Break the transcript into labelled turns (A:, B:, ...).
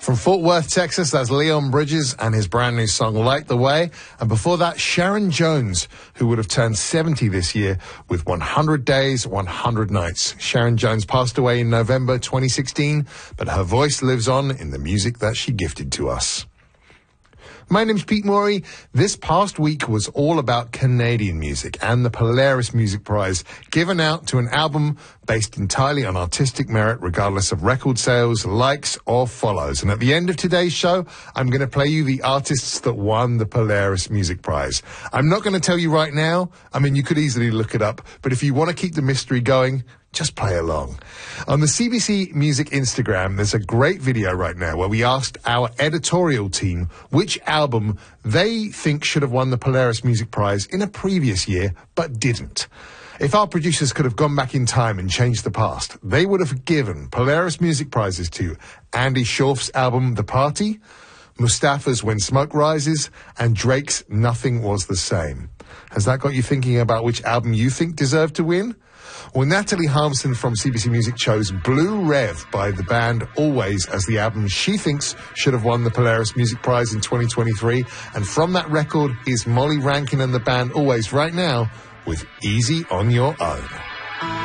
A: From Fort Worth, Texas, that's Leon Bridges and his brand new song, Light the Way. And before that, Sharon Jones, who would have turned 70 this year with 100 Days, 100 Nights. Sharon Jones passed away in November 2016, but her voice lives on in the music that she gifted to us. My name's Pete Morey. This past week was all about Canadian music and the Polaris Music Prize, given out to an album based entirely on artistic merit, regardless of record sales, likes, or follows. And at the end of today's show, I'm going to play you the artists that won the Polaris Music Prize. I'm not going to tell you right now. I mean, you could easily look it up, but if you want to keep the mystery going, just play along. On the CBC Music Instagram, there's a great video right now where we asked our editorial team which album they think should have won the Polaris Music Prize in a previous year, but didn't. If our producers could have gone back in time and changed the past, they would have given Polaris Music Prizes to Andy Schorf's album The Party, Mustafa's When Smoke Rises, and Drake's Nothing Was the Same. Has that got you thinking about which album you think deserved to win? Well, Natalie Harmson from CBC Music chose Blue Rev by the band Always as the album she thinks should have won the Polaris Music Prize in 2023. And from that record is Molly Rankin and the band Always right now with Easy on Your Own.